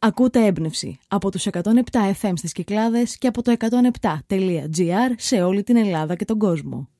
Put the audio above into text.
Ακούτε έμπνευση από τους 107 FM στις Κυκλάδες και από το 107.gr σε όλη την Ελλάδα και τον κόσμο.